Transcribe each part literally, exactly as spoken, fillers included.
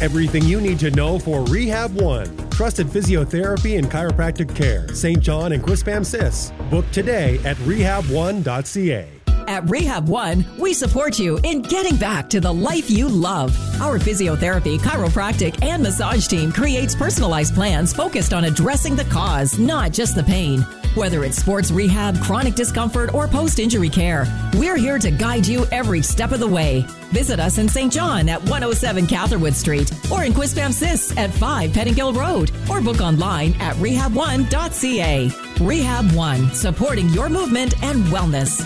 Everything you need to know for Rehab One. Trusted physiotherapy and chiropractic care. Saint John and Quispam-Sis. Book today at rehab one dot c a. At Rehab One, we support you in getting back to the life you love. Our physiotherapy, chiropractic, and massage team creates personalized plans focused on addressing the cause, not just the pain. Whether it's sports rehab, chronic discomfort, or post-injury care, we're here to guide you every step of the way. Visit us in Saint John at one oh seven Catherwood Street or in Quispam-Sis at five Pettingill Road, or book online at rehab one dot c a. Rehab One, supporting your movement and wellness.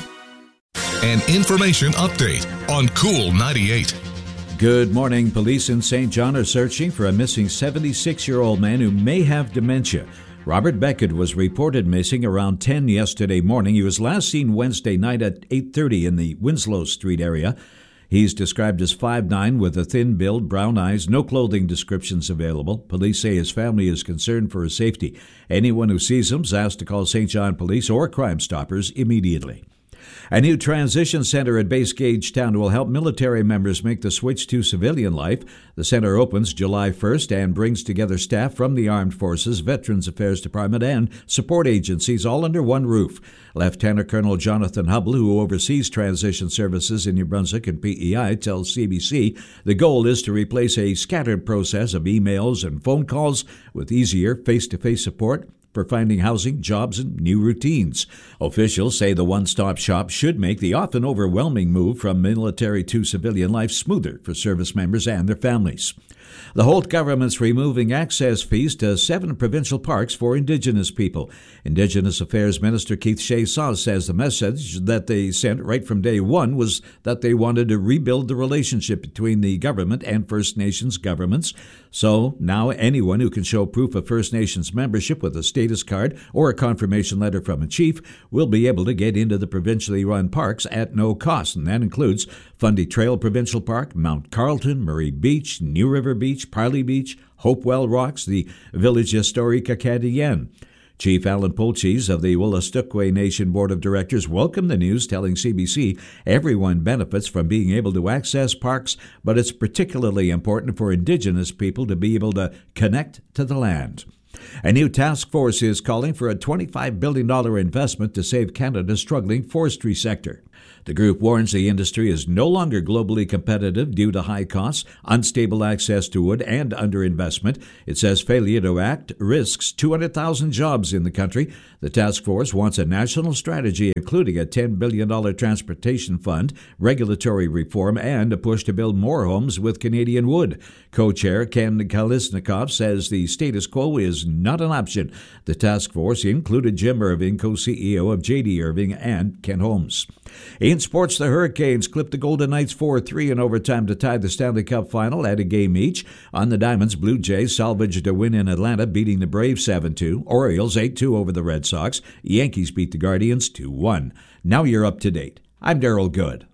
An information update on Cool ninety-eight. Good morning. Police in Saint John are searching for a missing seventy-six-year-old man who may have dementia. Robert Beckett was reported missing around ten yesterday morning. He was last seen Wednesday night at eight thirty in the Winslow Street area. He's described as five nine with a thin build, brown eyes, no clothing descriptions available. Police say his family is concerned for his safety. Anyone who sees him is asked to call Saint John Police or Crime Stoppers immediately. A new transition center at Base Gage Town will help military members make the switch to civilian life. The center opens July first and brings together staff from the Armed Forces, Veterans Affairs Department, and support agencies all under one roof. Lieutenant Colonel Jonathan Hubble, who oversees transition services in New Brunswick and P E I, tells C B C the goal is to replace a scattered process of emails and phone calls with easier face-to-face support for finding housing, jobs, and new routines. Officials say the one-stop shop should make the often overwhelming move from military to civilian life smoother for service members and their families. The Holt government's removing access fees to seven provincial parks for Indigenous people. Indigenous Affairs Minister Keith Shea-Saw says the message that they sent right from day one was that they wanted to rebuild the relationship between the government and First Nations governments. So now anyone who can show proof of First Nations membership with a status card or a confirmation letter from a chief will be able to get into the provincially run parks at no cost, and that includes Fundy Trail Provincial Park, Mount Carlton, Murray Beach, New River Beach, Parley Beach, Hopewell Rocks, the Village Historique Acadienne. Chief Alan Polchis of the Wolastoqey Nation Board of Directors welcomed the news, telling C B C everyone benefits from being able to access parks, but it's particularly important for Indigenous people to be able to connect to the land. A new task force is calling for a twenty-five billion dollars investment to save Canada's struggling forestry sector. The group warns the industry is no longer globally competitive due to high costs, unstable access to wood, and underinvestment. It says failure to act risks two hundred thousand jobs in the country. The task force wants a national strategy, including a ten billion dollars transportation fund, regulatory reform, and a push to build more homes with Canadian wood. Co-chair Ken Kalisnikov says the status quo is not an option. The task force included Jim Irving, co-C E O of J D Irving, and Ken Holmes. In sports, the Hurricanes clipped the Golden Knights four three in overtime to tie the Stanley Cup final at a game each. On the Diamonds, Blue Jays salvaged a win in Atlanta, beating the Braves seven two. Orioles eight two over the Red Sox. Yankees beat the Guardians two one. Now you're up to date. I'm Darryl Good.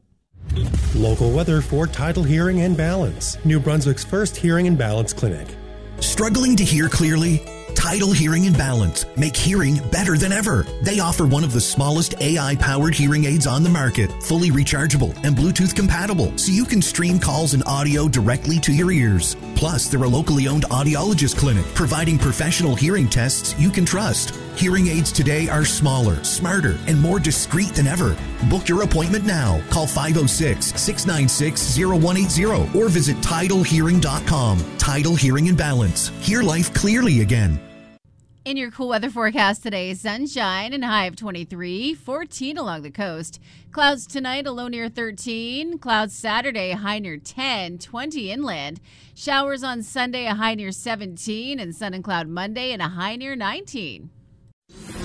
Local weather for Tidal Hearing and Balance, New Brunswick's first hearing and balance clinic. Struggling to hear clearly? Tidal Hearing and Balance make hearing better than ever. They offer one of the smallest A I-powered hearing aids on the market, fully rechargeable and Bluetooth compatible, so you can stream calls and audio directly to your ears. Plus, they're a locally owned audiologist clinic, providing professional hearing tests you can trust. Hearing aids today are smaller, smarter, and more discreet than ever. Book your appointment now. Call five oh six, six nine six, oh one eight oh or visit tidal hearing dot com. Tidal Hearing and Balance. Hear life clearly again. In your cool weather forecast today, sunshine and high of twenty-three, fourteen along the coast. Clouds tonight, a low near thirteen. Clouds Saturday, a high near ten, twenty inland. Showers on Sunday, a high near seventeen. And sun and cloud Monday, and a high near nineteen.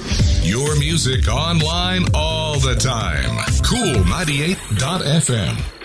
Your music online all the time. cool ninety-eight dot f m.